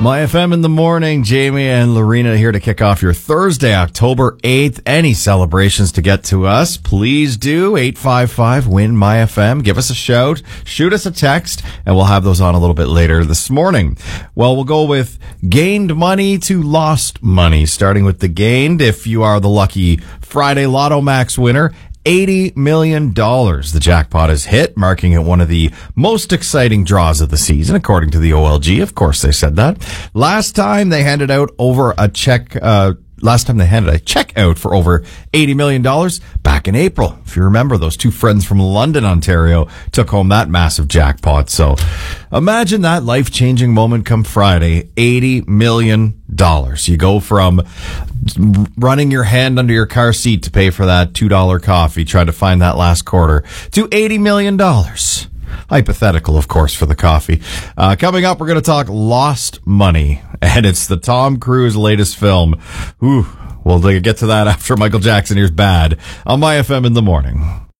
My FM in the morning, Jamie and Lorena here to kick off your Thursday, October 8th. Any celebrations to get to us, please do. 855-WIN-MY-FM. Give us a shout, shoot us a text, and we'll have those on a little bit later this morning. Well, we'll go with gained money to lost money. Starting with the gained, if you are the lucky Friday Lotto Max winner, $80 million. The jackpot is hit, marking it one of the most exciting draws of the season, according to the OLG. Of course, they said that. Last time they handed out a check out for over $80 million back in April. If you remember, those two friends from London, Ontario took home that massive jackpot. So imagine that life-changing moment come Friday, $80 million. You go from running your hand under your car seat to pay for that $2 coffee, trying to find that last quarter, to $80 million. Hypothetical, of course, for the coffee. Coming up, we're going to talk lost money, and it's the Tom Cruise latest film. Ooh, we'll get to that after Michael Jackson Here's Bad on My FM in the morning.